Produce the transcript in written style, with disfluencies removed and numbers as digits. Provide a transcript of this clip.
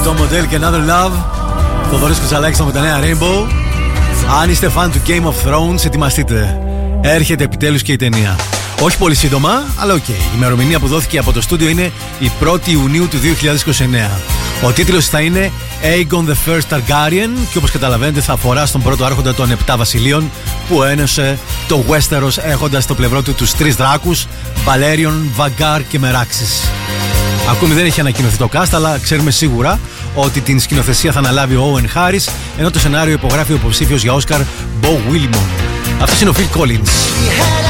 Το Model και Another Love. Θοδωρής Κουτσαλάκης με τα νέα Rainbow. Αν είστε φαν του Game of Thrones, ετοιμαστείτε. Έρχεται επιτέλους και η ταινία. Όχι πολύ σύντομα, αλλά οκ. Η ημερομηνία που δόθηκε από το στούντιο είναι η 1η Ιουνίου του 2029. Ο τίτλος θα είναι Aegon the First Targaryen και όπως καταλαβαίνετε θα αφορά στον πρώτο άρχοντα των 7 βασιλείων που ένωσε το Westeros έχοντας στο πλευρό του τους 3 δράκους, Balerion, Vhagar και Meraxes. Ακόμη δεν έχει ανακοινωθεί το cast, αλλά ξέρουμε σίγουρα ότι την σκηνοθεσία θα αναλάβει ο Owen Harris, ενώ το σενάριο υπογράφει ο υποψήφιος για Oscar Beau Willimon. Αυτός είναι ο Phil Collins.